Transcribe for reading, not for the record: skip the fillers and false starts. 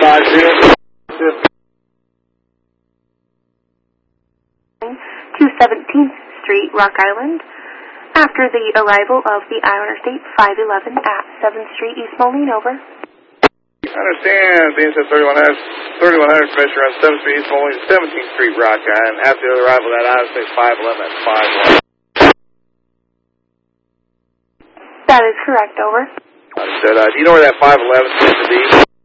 To 17th Street, Rock Island, after the arrival of the Interstate 511 at 7th Street, East Moline, over. I understand, being said 3100 pressure on 7th Street, East Moline, 17th Street, Rock Island, after the arrival of that Interstate 511 at 5-1. That is correct, over. Understood. Do you know where that 511 seems to be?